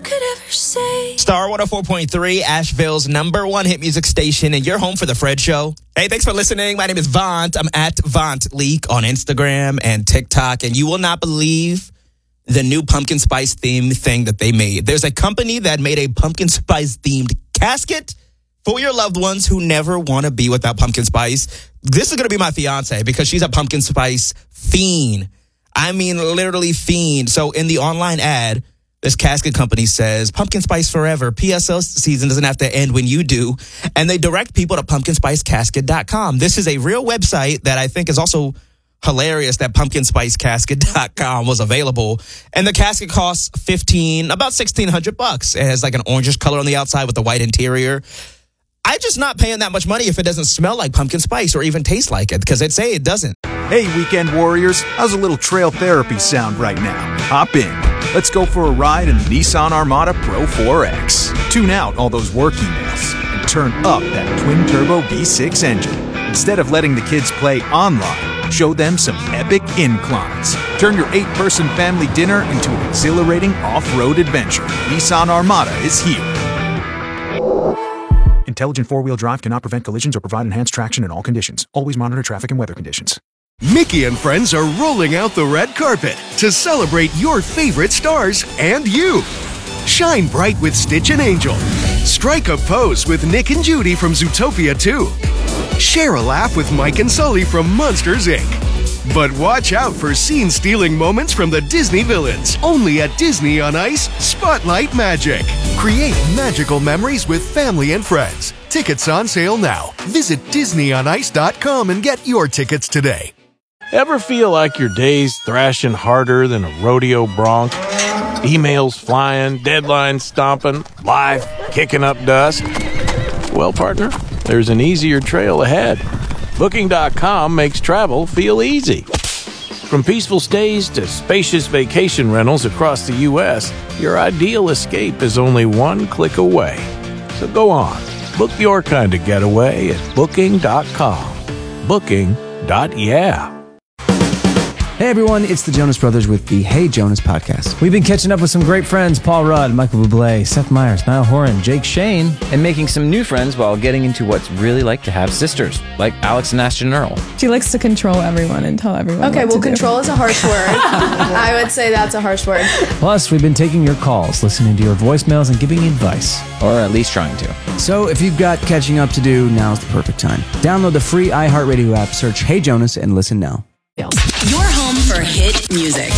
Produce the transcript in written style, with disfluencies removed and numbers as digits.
could ever say. Star 104.3, Asheville's #1 hit music station, and you're home for The Fred Show. Hey, thanks for listening. My name is Vaunt. I'm at Vaunt Leak on Instagram and TikTok, and you will not believe the new pumpkin spice theme thing that they made. There's a company that made a pumpkin spice themed casket for your loved ones who never want to be without pumpkin spice. This is going to be my fiance because she's a pumpkin spice fiend. I mean, literally fiend. So in the online ad, this casket company says, pumpkin spice forever. PSO season doesn't have to end when you do. And they direct people to pumpkinspicecasket.com. This is a real website that I think is also hilarious that pumpkinspicecasket.com was available. And the casket costs about $1,600. It has like an orangish color on the outside with a white interior. I'm just not paying that much money if it doesn't smell like pumpkin spice or even taste like it, because they'd say it doesn't. Hey, weekend warriors, how's a little trail therapy sound right now? Hop in. Let's go for a ride in the Nissan Armada Pro 4X. Tune out all those work emails and turn up that twin-turbo V6 engine. Instead of letting the kids play online, show them some epic inclines. Turn your 8-person family dinner into an exhilarating off-road adventure. Nissan Armada is here. Intelligent four-wheel drive cannot prevent collisions or provide enhanced traction in all conditions. Always monitor traffic and weather conditions. Mickey and friends are rolling out the red carpet to celebrate your favorite stars and you. Shine bright with Stitch and Angel. Strike a pose with Nick and Judy from Zootopia 2. Share a laugh with Mike and Sully from Monsters, Inc. But watch out for scene-stealing moments from the Disney villains. Only at Disney on Ice Spotlight Magic. Create magical memories with family and friends. Tickets on sale now. Visit DisneyOnIce.com and get your tickets today. Ever feel like your day's thrashing harder than a rodeo bronc? Emails flying, deadlines stomping, life kicking up dust? Well, partner, there's an easier trail ahead. Booking.com makes travel feel easy. From peaceful stays to spacious vacation rentals across the U.S., your ideal escape is only one click away. So go on, book your kind of getaway at Booking.com. Booking.yeah. Hey everyone, it's the Jonas Brothers with the Hey Jonas podcast. We've been catching up with some great friends, Paul Rudd, Michael Bublé, Seth Meyers, Niall Horan, Jake Shane, and making some new friends while getting into what's really like to have sisters, like Alex and Ashton Earl. She likes to control everyone and tell everyone Okay, what well, to control is a harsh word. I would say that's a harsh word. Plus, we've been taking your calls, listening to your voicemails, and giving you advice. Or at least trying to. So if you've got catching up to do, now's the perfect time. Download the free iHeartRadio app, search Hey Jonas, and listen now. Your home for hit music.